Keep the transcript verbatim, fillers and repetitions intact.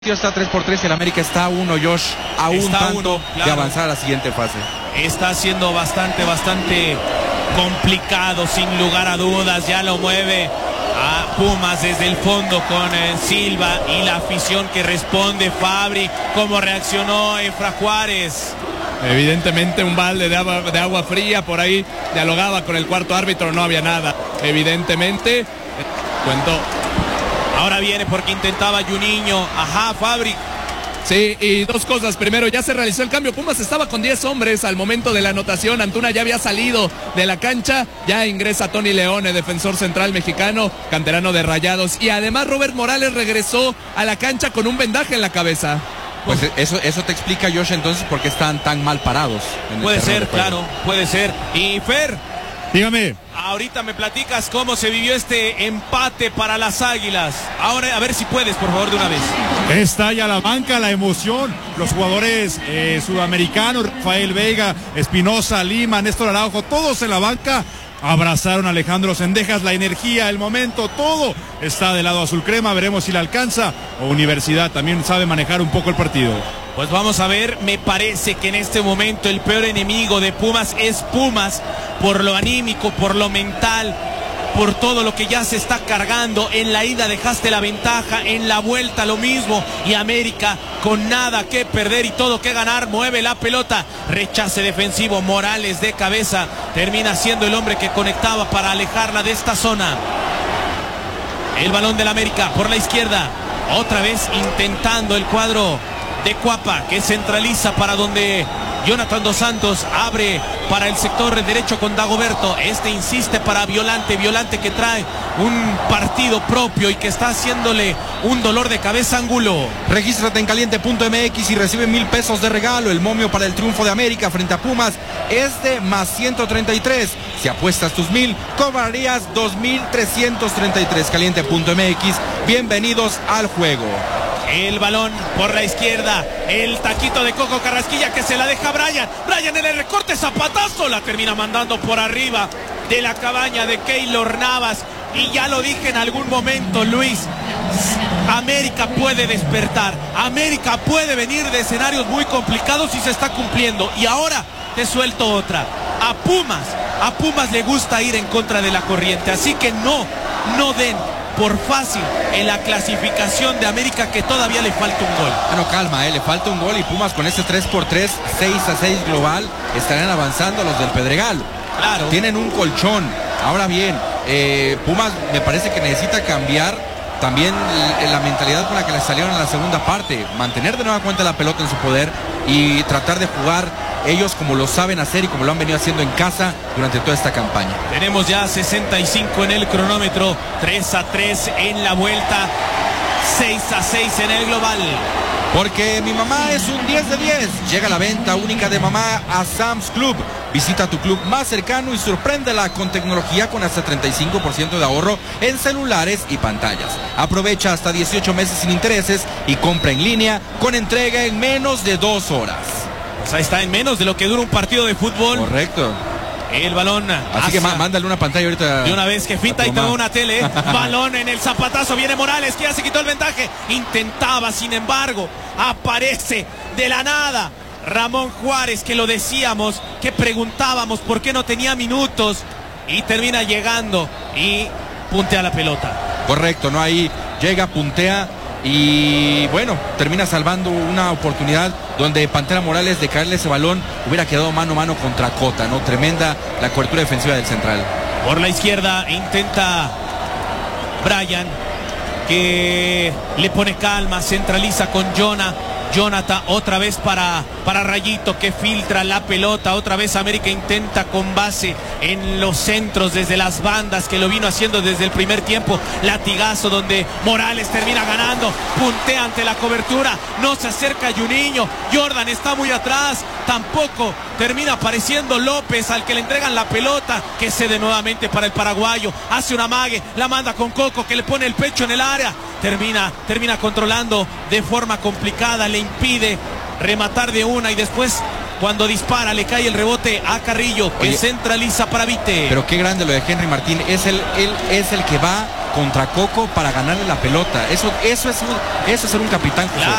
Está tres por tres y el América está a uno, Josh, a un está tanto uno, claro. de avanzar a la siguiente fase. Está siendo bastante, bastante complicado, sin lugar a dudas. Ya lo mueve a Pumas desde el fondo con eh, Silva y la afición que responde. Fabri, cómo reaccionó Efra Juárez. Evidentemente un balde de agua, de agua fría por ahí, dialogaba con el cuarto árbitro, no había nada. Evidentemente, cuento. Ahora viene porque intentaba Juninho. Ajá, Fabri. Sí, y dos cosas. Primero, ya se realizó el cambio. Pumas estaba con diez hombres al momento de la anotación. Antuna ya había salido de la cancha. Ya ingresa Tony Leone, defensor central mexicano, canterano de Rayados. Y además Robert Morales regresó a la cancha con un vendaje en la cabeza. Pues eso, eso te explica, Josh, entonces por qué están tan mal parados. Puede ser, claro, puede ser. Y Fer, dígame. Ahorita me platicas cómo se vivió este empate para las Águilas. Ahora, a ver si puedes, por favor, de una vez. Está ya la banca, la emoción. Los jugadores eh, sudamericanos, Rafael Veiga, Espinosa, Lima, Néstor Araujo, todos en la banca. Abrazaron a Alejandro Cendejas, la energía, el momento, todo está del lado azul crema. Veremos si le alcanza. O Universidad también sabe manejar un poco el partido. Pues vamos a ver, me parece que en este momento el peor enemigo de Pumas es Pumas, por lo anímico, por lo mental, por todo lo que ya se está cargando. En la ida dejaste la ventaja, en la vuelta lo mismo, y América con nada que perder y todo que ganar, mueve la pelota, rechace defensivo, Morales de cabeza, termina siendo el hombre que conectaba para alejarla de esta zona. El balón del América por la izquierda, otra vez intentando el cuadro de Cuapa, que centraliza para donde Jonathan Dos Santos abre para el sector derecho con Dagoberto. Este insiste para Violante, Violante que trae un partido propio y que está haciéndole un dolor de cabeza a Angulo. Regístrate en caliente punto m x y recibe mil pesos de regalo. El momio para el triunfo de América frente a Pumas es de más ciento treinta y tres. Si apuestas tus mil, cobrarías dos mil trescientos treinta y tres. caliente punto m x, bienvenidos al juego. El balón por la izquierda, el taquito de Coco Carrasquilla que se la deja a Brian. Brian en el recorte, zapatazo, la termina mandando por arriba de la cabaña de Keylor Navas. Y ya lo dije en algún momento, Luis, América puede despertar, América puede venir de escenarios muy complicados y se está cumpliendo. Y ahora te suelto otra, a Pumas, a Pumas le gusta ir en contra de la corriente, así que no, no den por fácil en la clasificación de América, que todavía le falta un gol. Bueno, calma, eh, le falta un gol y Pumas con este tres por tres, seis a seis global, estarán avanzando los del Pedregal. Claro. Tienen un colchón. Ahora bien, eh, Pumas me parece que necesita cambiar también la mentalidad con la que le salieron en la segunda parte, mantener de nueva cuenta la pelota en su poder y tratar de jugar ellos como lo saben hacer y como lo han venido haciendo en casa durante toda esta campaña. Tenemos ya sesenta y cinco en el cronómetro, tres a tres en la vuelta, seis a seis en el global. Porque mi mamá es un diez de diez. Llega la venta única de mamá a Sam's Club. Visita tu club más cercano y sorpréndela con tecnología con hasta treinta y cinco por ciento de ahorro en celulares y pantallas. Aprovecha hasta dieciocho meses sin intereses y compra en línea con entrega en menos de dos horas. Pues ahí está, en menos de lo que dura un partido de fútbol. Correcto. El balón. Así que mándale una pantalla ahorita. De una vez que finta y toma una tele. Balón en el zapatazo. Viene Morales, que ya se quitó el ventaje. Intentaba, sin embargo, aparece de la nada Ramón Juárez, que lo decíamos, que preguntábamos por qué no tenía minutos. Y termina llegando y puntea la pelota. Correcto, ¿no? Ahí llega, puntea. Y bueno, termina salvando una oportunidad donde Pantera Morales, de caerle ese balón, hubiera quedado mano a mano contra Cota, ¿no? Tremenda la cobertura defensiva del central. Por la izquierda intenta Brian, que le pone calma, centraliza con Jonah. Jonathan otra vez para, para Rayito, que filtra la pelota. Otra vez América intenta con base en los centros desde las bandas, que lo vino haciendo desde el primer tiempo. Latigazo donde Morales termina ganando, puntea ante la cobertura, no se acerca Juninho. Jordan está muy atrás, tampoco termina apareciendo López, al que le entregan la pelota, que cede nuevamente para el paraguayo. Hace una amague, la manda con Coco, que le pone el pecho en el área. Termina, termina controlando de forma complicada, le impide rematar de una y después cuando dispara le cae el rebote a Carrillo, que Oye, centraliza para Vite. Pero qué grande lo de Henry Martín, es el, él es el que va contra Coco para ganarle la pelota. Eso, eso, es, eso es ser un capitán, José.